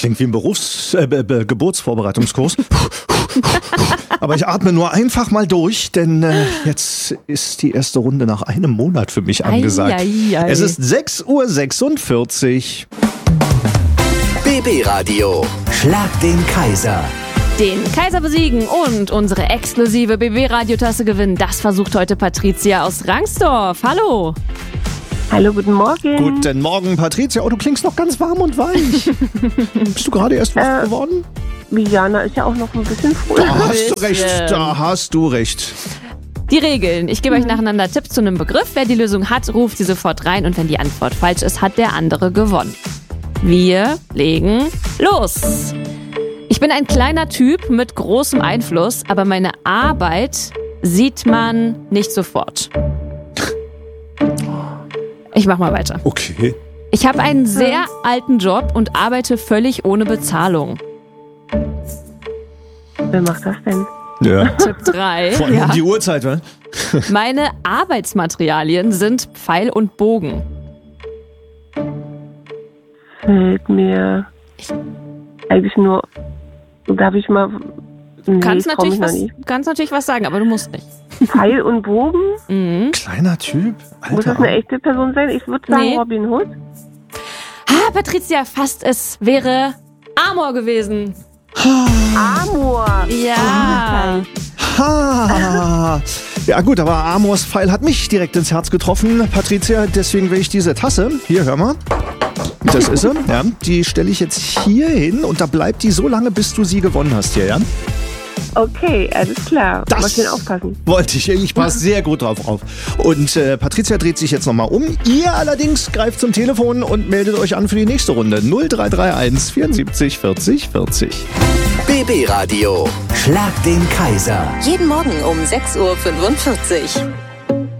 klingt wie ein Geburtsvorbereitungskurs. Aber ich atme nur einfach mal durch, denn jetzt ist die erste Runde nach einem Monat für mich angesagt. Es ist 6:46 Uhr. BB Radio. Schlag den Kaiser. Den Kaiser besiegen und unsere exklusive BB-Radiotasse gewinnen, das versucht heute Patricia aus Rangsdorf. Hallo. Hallo, guten Morgen. Guten Morgen, Patricia. Oh, du klingst noch ganz warm und weich. Bist du gerade erst wach geworden? Jana ist ja auch noch ein bisschen früh. Da hast du recht. Die Regeln. Ich gebe euch nacheinander Tipps zu einem Begriff. Wer die Lösung hat, ruft sie sofort rein und wenn die Antwort falsch ist, hat der andere gewonnen. Wir legen los. Ich bin ein kleiner Typ mit großem Einfluss, aber meine Arbeit sieht man nicht sofort. Ich mach mal weiter. Okay. Ich habe einen sehr alten Job und arbeite völlig ohne Bezahlung. Wer macht das denn? Ja. Tipp 3. Vor allem um die Uhrzeit, wa? Meine Arbeitsmaterialien sind Pfeil und Bogen. Fällt mir eigentlich nur... Darf ich mal... Du kannst natürlich was sagen, aber du musst nicht. Pfeil und Bogen? Mhm. Kleiner Typ? Alter. Muss das eine echte Person sein? Ich würde sagen Robin Hood. Patricia, fast es wäre Amor gewesen. Amor. Ja. Ja gut, aber Amors Pfeil hat mich direkt ins Herz getroffen, Patricia. Deswegen will ich diese Tasse, hier, hör mal. Das ist sie, ja. Die stelle ich jetzt hier hin und da bleibt die so lange, bis du sie gewonnen hast hier, ja? Okay, alles klar. Das mal schön aufpassen. Wollte ich passe sehr gut drauf auf. Und Patricia dreht sich jetzt nochmal um. Ihr allerdings greift zum Telefon und meldet euch an für die nächste Runde. 0331 74 40 40. BB Radio. Schlag den Kaiser. Jeden Morgen um 6:45 Uhr.